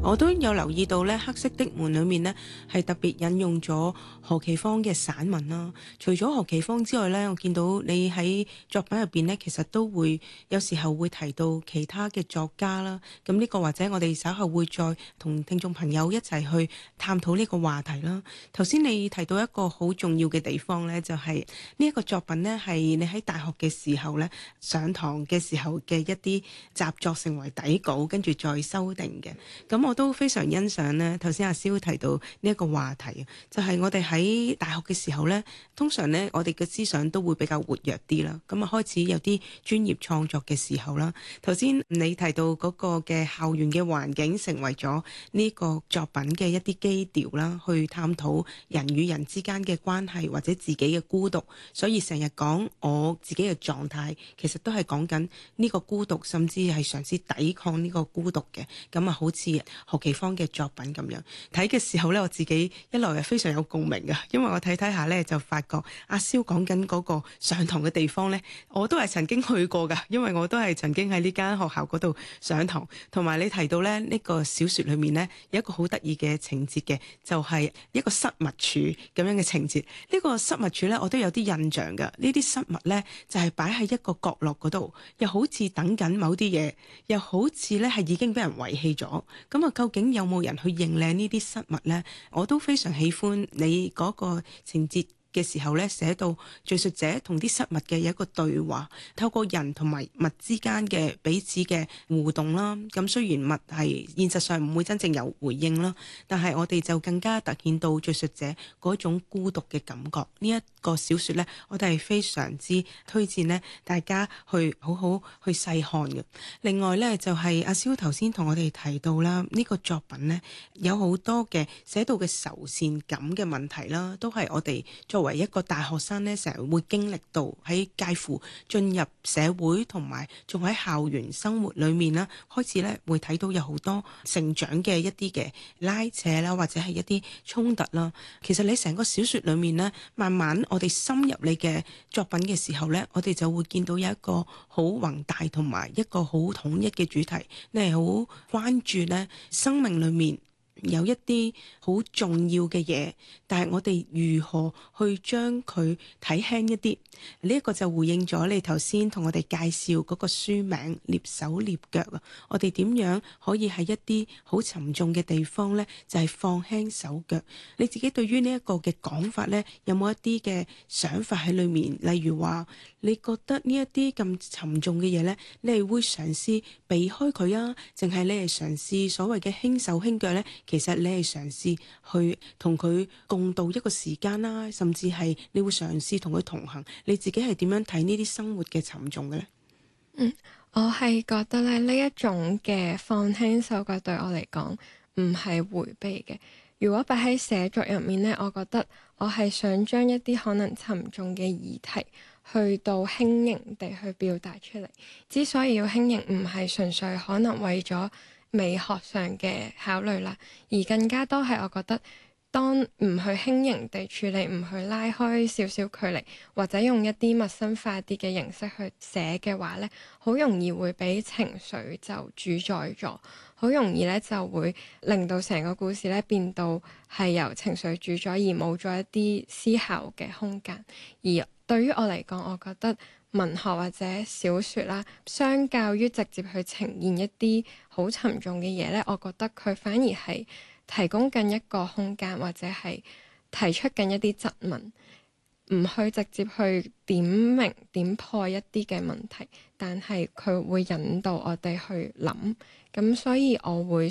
我都有留意到咧，黑色的門裏面呢係特別引用咗何其芳嘅散文啦。除咗何其芳之外咧，我見到你喺作品入邊呢，其實都會有時候會提到其他嘅作家啦。咁呢個或者我哋稍後會再同聽眾朋友一齊去探討呢個話題啦。頭先你提到一個好重要嘅地方咧，就係呢一個作品呢，係你喺大學嘅時候咧，上堂嘅時候嘅一啲習作成為底稿，跟住再修訂嘅。咁我都非常欣賞咧，頭先阿蕭提到呢一個話題，就係我哋喺大學嘅時候咧，通常咧我哋嘅思想都會比較活躍啲啦，咁啊開始有啲專業創作嘅時候啦。頭先你提到嗰個嘅校園嘅環境成為咗呢個作品嘅一啲基調啦，去探討人與人之間嘅關係或者自己嘅孤獨，所以成日講我自己嘅狀態，其實都係講緊呢個孤獨，甚至係嘗試抵抗呢個孤獨嘅。咁啊，好似何其芳嘅作品咁樣睇嘅時候咧，我自己一來係非常有共鳴嘅，因為我睇下咧就發覺阿蕭講緊嗰個上堂嘅地方咧，我都係曾經去過噶，因為我都係曾經喺呢間學校嗰度上堂。同埋你提到咧呢個小說裏面咧有一個好得意嘅情節嘅，就係一個失物處咁樣嘅情節。呢個失物處咧我都有啲印象噶，呢啲失物咧就係擺喺一個角落嗰度，又好似等緊某啲嘢，又好似咧係已經俾人遺棄咗。咁啊，究竟有冇人去認領呢啲失物呢？我都非常喜歡你嗰個情節嘅時候咧，寫到敘述者同啲失物嘅一個對話，透過人同埋物之間嘅彼此嘅互動啦。咁雖然物係現實上唔會真正有回應啦，但係我哋就更加突顯到敘述者嗰種孤獨嘅感覺。呢一個小說咧，我哋係非常之推薦咧，大家去好好去細看嘅。另外咧，就係阿蕭頭先同我哋提到啦，呢個作品咧有好多嘅寫到嘅仇善感嘅問題啦，都係我哋作為一個大學生咧，成日會經歷到喺介乎進入社會同埋仲喺校園生活裏面啦，開始咧會睇到有好多成長嘅一啲嘅拉扯啦，或者係一啲衝突啦。其實你成個小說裏面咧，慢慢我哋深入你嘅作品嘅時候咧，我哋就會見到有一個好宏大同埋一個好統一嘅主題。你係好關注咧生命裏面有一啲好重要嘅嘢，但係我哋如何去將佢睇輕一啲？呢一個就回應咗你頭先同我哋介紹嗰個書名《躡手躡腳》啊！我哋點樣可以喺一啲好沉重嘅地方呢？就係放輕手腳。你自己對於呢一個嘅講法呢，有冇一啲嘅想法喺裏面？例如話，你覺得呢一啲咁沉重嘅嘢呢，你係會嘗試避開佢啊？淨係你係嘗試所謂嘅輕手輕腳呢？其實你係嘗試去同佢共度一個時間啦，甚至係你會嘗試同佢同行。你自己係點樣睇呢啲生活嘅沉重嘅呢？ 我係覺得咧呢一種嘅放輕手腳對我嚟講唔係迴避嘅。如果擺喺寫作入面呢，我覺得我係想將一啲可能沉重嘅議題去到輕盈地去表達出嚟。之所以要輕盈，唔係純粹可能為咗美學上嘅考慮啦，而更加多係我覺得，當唔去輕盈地處理，唔去拉開少少距離，或者用一啲陌生化啲嘅形式去寫嘅話呢，好容易會俾情緒就主宰咗，好容易呢就會令到成個故事呢變到係由情緒主宰，而冇咗一啲思考嘅空間。而對於我嚟講，我覺得文學或者小說啦，相較於直接去呈現一啲好沉重嘅嘢呢，我覺得佢反而係提供緊一個空間，或者係提出緊一啲質問，唔去直接去點明點破一啲嘅問題，但係佢會引導我哋去諗。咁所以我會